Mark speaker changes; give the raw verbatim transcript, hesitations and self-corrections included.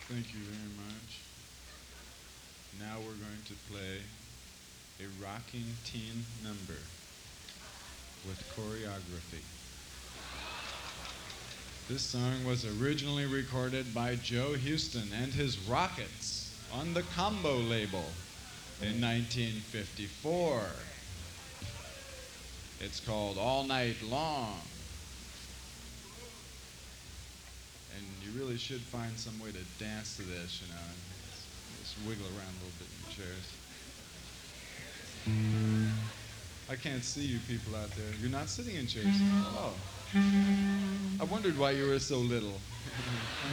Speaker 1: Thank you very much. Now we're going to play a rocking teen number with choreography. This song was originally recorded by Joe Houston and his Rockets on the Combo label in nineteen fifty-four. It's called All Night Long. And you really should find some way to dance to this, you know. Just wiggle around a little bit in your chairs. I can't see you people out there. You're not sitting in chairs. Oh. I wondered why you were so little.